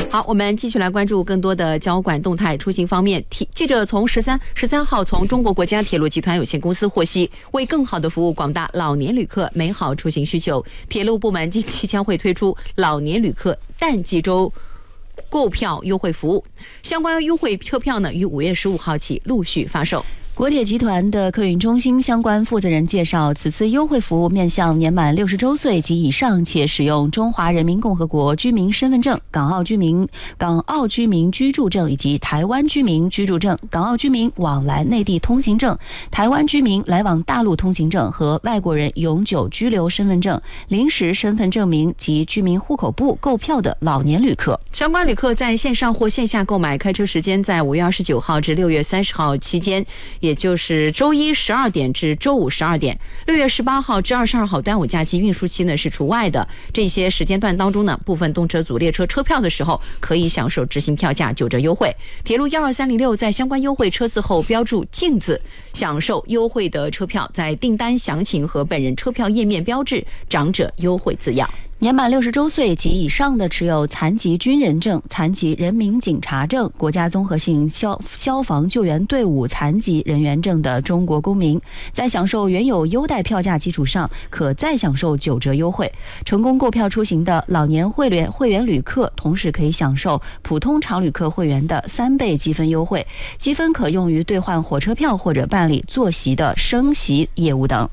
好，我们继续来关注更多的交管动态。出行方面，记者从13号从中国国家铁路集团有限公司获悉，为更好地服务广大老年旅客美好出行需求，铁路部门近期将会推出老年旅客淡季周购票优惠服务，相关优惠车票呢于5月15号起陆续发售。 国铁集团的客运中心相关负责人介绍，此次优惠服务面向年满60周岁及以上且使用中华人民共和国居民身份证、港澳居民居住证以及台湾居民居住证、港澳居民往来内地通行证、台湾居民来往大陆通行证和外国人永久居留身份证、临时身份证明及居民户口簿购票的老年旅客。 相关旅客在线上或线下购买，开车时间在5月29号至6月30号期间，也就是周一12点至周五12点，6月18号至22号端午假期运输期呢是除外的。这些时间段当中呢，部分动车组列车车票的时候可以享受执行票价9折优惠。铁路12306在相关优惠车次后标注镜字，享受优惠的车票在订单详情和本人车票页面标志长者优惠字样。 年满60周岁及以上的持有残疾军人证、残疾人民警察证、国家综合性消防救援队伍残疾人员证的中国公民，在享受原有优待票价基础上，可再享受9折优惠。成功购票出行的老年会员旅客，同时可以享受普通常旅客会员的3倍积分优惠，积分可用于兑换火车票或者办理坐席的升席业务等。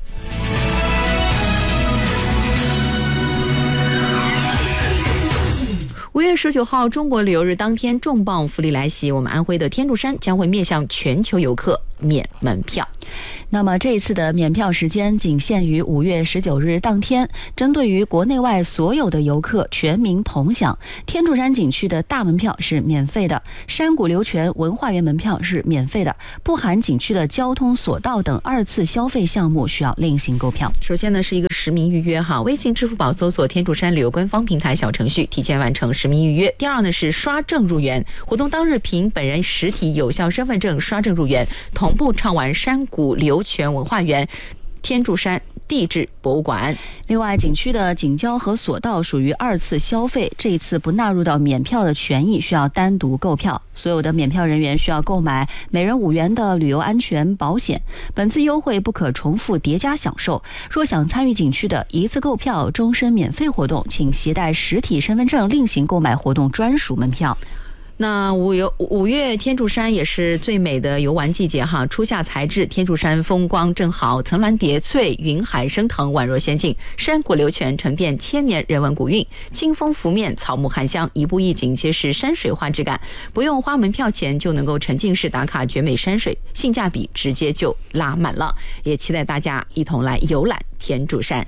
5月19号中国旅游日当天，重磅福利来袭，我们安徽的天柱山将会面向全球游客免门票。 那么这一次的免票时间仅限于5月19日当天，针对于国内外所有的游客全民同享。天柱山景区的大门票是免费的，山谷流泉文化园门票是免费的，不含景区的交通索道等2次消费项目需要另行购票。 首先呢是一个实名预约哈，微信支付宝搜索天柱山旅游官方平台小程序提前完成实名预约。第二呢是刷证入园，活动当日凭本人实体有效身份证刷证入园，同步畅玩山谷流泉文化园、天柱山地质博物馆。 另外，景区的景交和索道属于2次消费，这一次不纳入到免票的权益，需要单独购票。所有的免票人员需要购买每人5元的旅游安全保险。本次优惠不可重复叠加享受。若想参与景区的一次购票终身免费活动，请携带实体身份证另行购买活动专属门票。 那5月天柱山也是最美的游玩季节哈，初夏才至，天柱山风光正好，层峦叠翠，云海升腾，宛若仙境。山谷流泉沉淀千年人文古韵，清风拂面，草木含香，一步一景皆是山水画质感。不用花门票钱就能够沉浸式打卡绝美山水，性价比直接就拉满了。也期待大家一同来游览天柱山。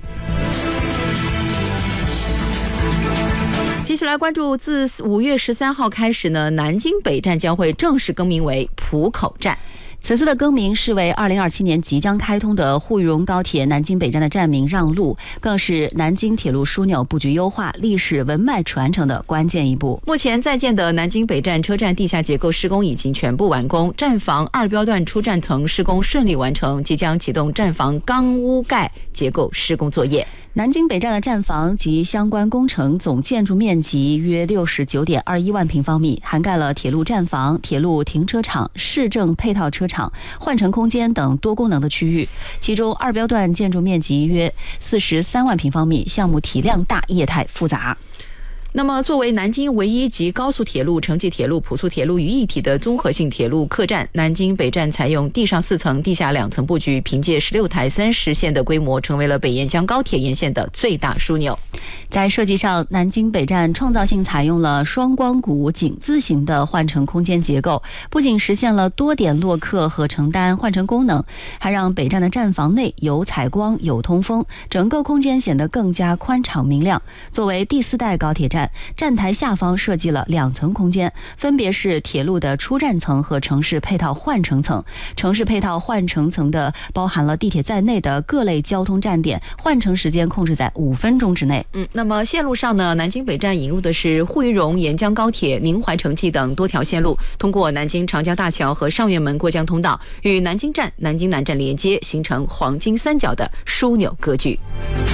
继续来关注，自5月13号开始呢，南京北站将会正式更名为浦口站。 此次的更名是为2027年即将开通的沪渝蓉高铁南京北站的站名让路，更是南京铁路枢纽布局优化、历史文脉传承的关键一步。 目前在建的南京北站车站地下结构施工已经全部完工，站房2标段出站层施工顺利完成，即将启动站房钢屋盖结构施工作业。 南京北站的站房及相关工程总建筑面积约69.21万平方米，涵盖了铁路站房、铁路停车场、市政配套车场、换乘空间等多功能的区域。其中2标段建筑面积约43万平方米，项目体量大，业态复杂。 那么作为南京唯一集高速铁路、城际铁路、普速铁路于一体的综合性铁路客站，南京北站采用地上4层、地下2层布局，凭借16台30线的规模，成为了北沿江高铁沿线的最大枢纽。 在设计上，南京北站创造性采用了双光谷井字形的换乘空间结构，不仅实现了多点落客和承担换乘功能，还让北站的站房内有采光、有通风，整个空间显得更加宽敞明亮。作为第4代高铁站，站台下方设计了2层空间，分别是铁路的出站层和城市配套换乘层。城市配套换乘层的包含了地铁在内的各类交通站点，换乘时间控制在5分钟之内。 那么线路上呢，南京北站引入的是沪渝蓉沿江高铁、宁淮城际等多条线路，通过南京长江大桥和上院门过江通道，与南京站、南京南站连接，形成黄金三角的枢纽格局。